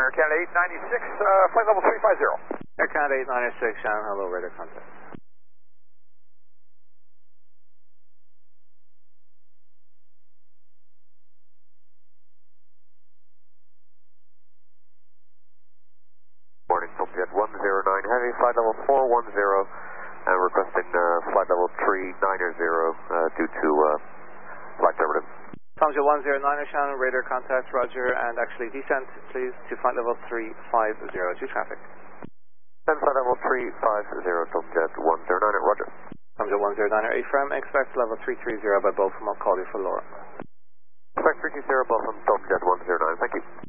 Air Canada 896, flight level 350. Air Canada 896, Shannon, hello, radar contact. Morning, Tomjet 109 Heavy, flight level 410, and requesting flight level 390 due to flight turbulence. Tomjet 109, Shannon, radar contact, roger, and actually descent, please, to flight level 350, to traffic. Then flight level 350, Tomjet 109, roger. Tomjet 109, affirm, expect level 330 by Beaufort, I'll call you for Laura. Expect 330 from Tomjet 109, thank you.